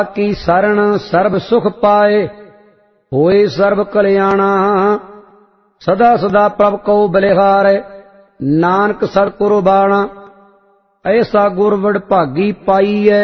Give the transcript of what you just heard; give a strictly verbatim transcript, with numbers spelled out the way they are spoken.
की शरण सर्ब सुख पाए, होए सर्ब कल्याणा। सदा सदा प्रभ को बलिहारै, नानक सतगुरु बाणा। ऐसा गुर वडभागी पाईऐ,